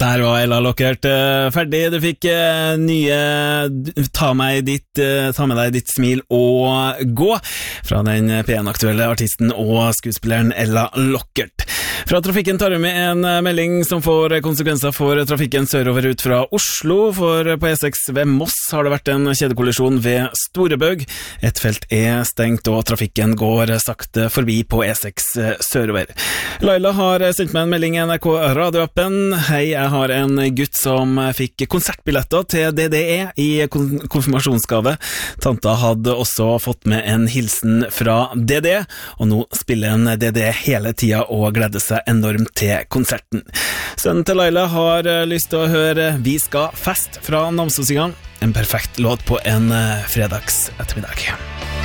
Der var Ella Lockert ferdig. Du fikk nye ta med deg ditt smil og gå fra den P1-aktuelle artisten og skuespilleren Ella Lockert. Fra trafikken tar vi med en melding som får konsekvenser for trafikken sørover ut fra Oslo, for på E6 ved Moss har det vært en kjedekollisjon ved Storebøg. Et felt er stengt og trafikken går sakte forbi på E6 sørover. Laila har sendt meg en melding i NRK radioappen. Hei, jeg har en gutt som fikk konsertbilletter til DDE i konfirmasjonsgave. Tanta hadde også fått med en hilsen fra DDE, og nå spiller en DDE hele tida og gleder seg enormt til konserten. Sønnen til Laila har lyst til å høre Vi skal fest fra Namsos i gang. En perfekt låt på en fredags ettermiddag.